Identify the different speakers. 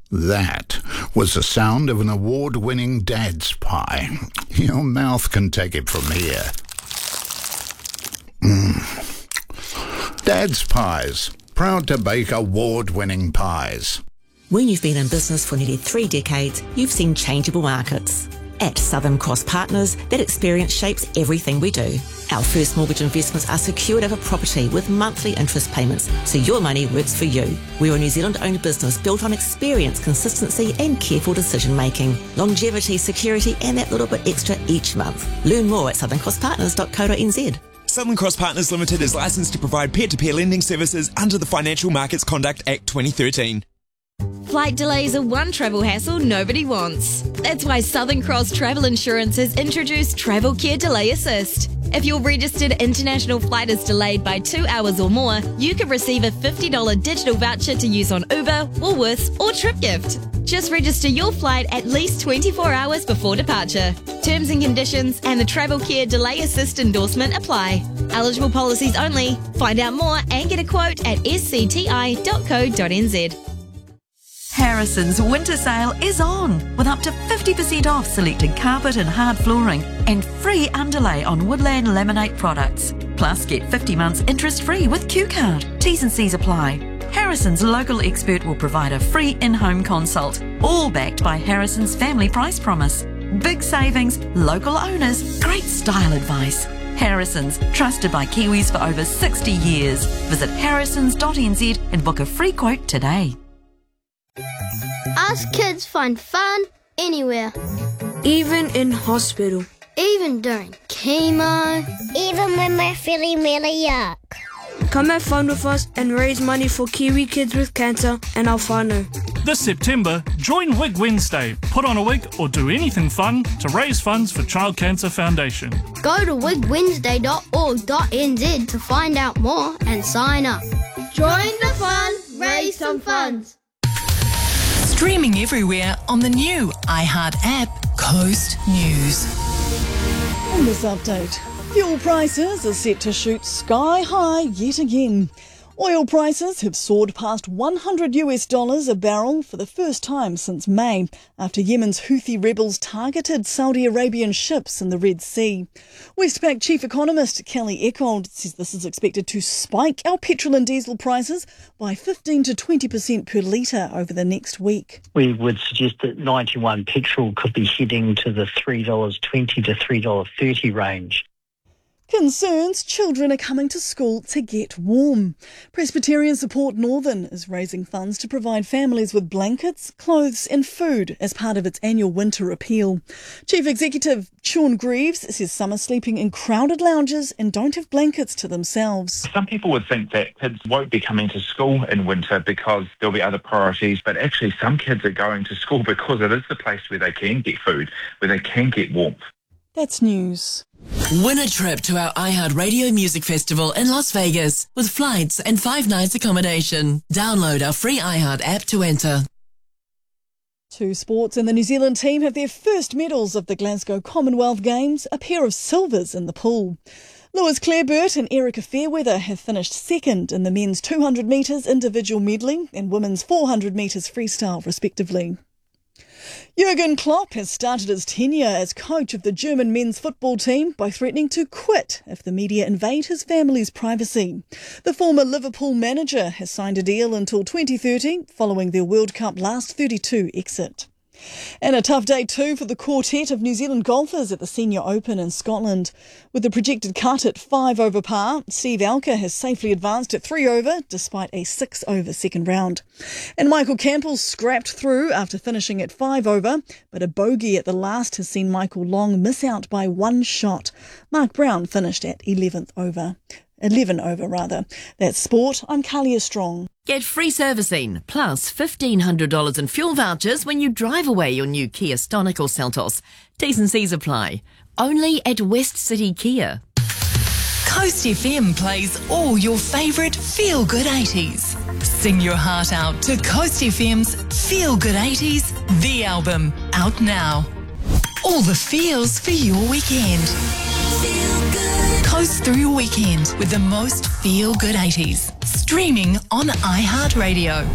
Speaker 1: That was the sound of an award-winning Dad's Pie. Your mouth can take it from here. Dad's Pies, proud to bake award-winning pies.
Speaker 2: When you've been in business for nearly 3 decades, you've seen changeable markets. At Southern Cross Partners, that experience shapes everything we do. Our first mortgage investments are secured over property with monthly interest payments, so your money works for you. We're a New Zealand-owned business built on experience, consistency and careful decision-making. Longevity, security and that little bit extra each month. Learn more at southerncrosspartners.co.nz.
Speaker 3: Southern Cross Partners Limited is licensed to provide peer-to-peer lending services under the Financial Markets Conduct Act 2013.
Speaker 4: Flight delays are one travel hassle nobody wants. That's why Southern Cross Travel Insurance has introduced Travel Care Delay Assist. If your registered international flight is delayed by 2 hours or more, you can receive a $50 digital voucher to use on Uber, Woolworths or TripGift. Just register your flight at least 24 hours before departure. Terms and conditions and the Travel Care Delay Assist endorsement apply. Eligible policies only. Find out more and get a quote at scti.co.nz.
Speaker 5: Harrison's winter sale is on, with up to 50% off selected carpet and hard flooring and free underlay on Woodland Laminate products. Plus, get 50 months interest-free with Q-Card. T's and C's apply. Harrison's local expert will provide a free in-home consult, all backed by Harrison's Family Price Promise. Big savings, local owners, great style advice. Harrison's, trusted by Kiwis for over 60 years. Visit harrisons.nz and book a free quote today.
Speaker 6: Us kids find fun anywhere.
Speaker 7: Even in hospital.
Speaker 6: Even during chemo.
Speaker 8: Even when we're feeling really yuck.
Speaker 7: Come have fun with us and raise money for Kiwi kids with cancer and our whānau.
Speaker 9: This September, join Wig Wednesday. Put on a wig or do anything fun to raise funds for Child Cancer Foundation.
Speaker 6: Go to wigwednesday.org.nz to find out more and sign up. Join the fun, raise some funds.
Speaker 10: Streaming everywhere on the new iHeart app, Coast News.
Speaker 11: In this update, fuel prices are set to shoot sky high yet again. Oil prices have soared past $100 a barrel for the first time since May, after Yemen's Houthi rebels targeted Saudi Arabian ships in the Red Sea. Westpac chief economist Kelly Eckold says this is expected to spike our petrol and diesel prices by 15 to 20% per litre over the next week.
Speaker 12: We would suggest that 91 petrol could be heading to the $3.20 to $3.30 range.
Speaker 11: Concerns children are coming to school to get warm. Presbyterian Support Northern is raising funds to provide families with blankets, clothes and food as part of its annual winter appeal. Chief Executive Sean Greaves says some are sleeping in crowded lounges and don't have blankets to themselves.
Speaker 13: Some people would think that kids won't be coming to school in winter because there'll be other priorities, but actually some kids are going to school because it is the place where they can get food, where they can get warmth.
Speaker 11: That's news.
Speaker 10: Win a trip to our iHeart Radio Music Festival in Las Vegas with flights and 5 nights accommodation. Download our free iHeart app to enter.
Speaker 11: To sports, and the New Zealand team have their first medals of the Glasgow Commonwealth Games, a pair of silvers in the pool. Lewis Clareburt and Erica Fairweather have finished second in the men's 200 metres individual medley and women's 400 metres freestyle respectively. Jurgen Klopp has started his tenure as coach of the German men's football team by threatening to quit if the media invade his family's privacy. The former Liverpool manager has signed a deal until 2030 following their World Cup last 32 exit. And a tough day too for the quartet of New Zealand golfers at the Senior Open in Scotland. With the projected cut at 5 over par, Steve Alker has safely advanced at 3 over despite a 6 over second round. And Michael Campbell scrapped through after finishing at 5 over, but a bogey at the last has seen Michael Long miss out by 1 shot. Mark Brown finished at 11 over. That's sport. I'm Kalia Strong.
Speaker 14: Get free servicing plus $1,500 in fuel vouchers when you drive away your new Kia Stonic or Seltos. T's and C's apply. Only at West City Kia.
Speaker 10: Coast FM plays all your favourite feel-good 80s. Sing your heart out to Coast FM's Feel Good 80s, the album, out now. All the feels for your weekend. Feel good. Coast through your weekend with the most feel-good 80s. Streaming on iHeart Radio.